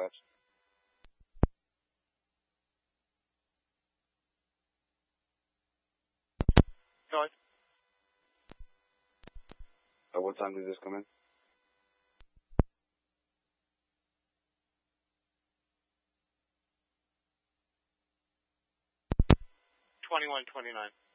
dispatch. Go ahead. What time did this come in? 21:29.